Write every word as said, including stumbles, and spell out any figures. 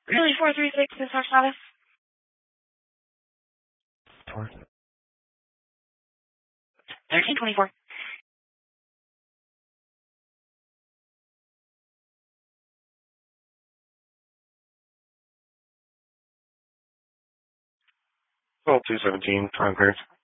Really, four three six is our status. Thirteen twenty four. twelve two seventeen, time clearance.